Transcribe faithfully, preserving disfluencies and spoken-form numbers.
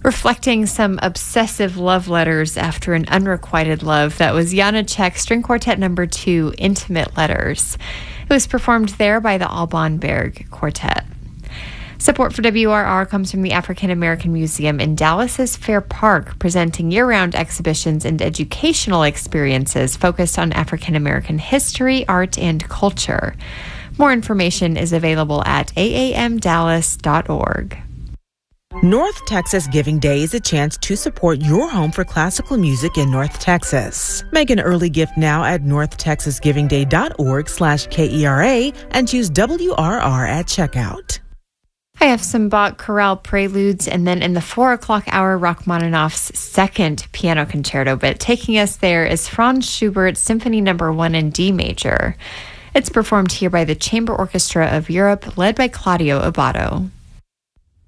Reflecting some obsessive love letters after an unrequited love, that was Janacek String Quartet number two, Intimate Letters. It was performed there by the Alban Berg Quartet. Support for W R R comes from the African American Museum in Dallas's Fair Park, presenting year-round exhibitions and educational experiences focused on African American history, art, and culture. More information is available at a a m dallas dot org. North Texas Giving Day is a chance to support your home for classical music in North Texas. Make an early gift now at north texas giving day dot org slash K E R A and choose W R R at checkout. I have some Bach chorale preludes, and then in the four o'clock hour, Rachmaninoff's second piano concerto. But taking us there is Franz Schubert Symphony Number One in D major. It's performed here by the Chamber Orchestra of Europe, led by Claudio Abbado.